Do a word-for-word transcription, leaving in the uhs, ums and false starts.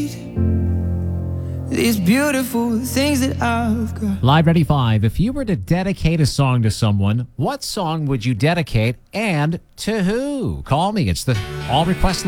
these beautiful things that I've got. Live Ready five. If you were to dedicate a song to someone, what song would you dedicate and to who? Call me. It's the All Request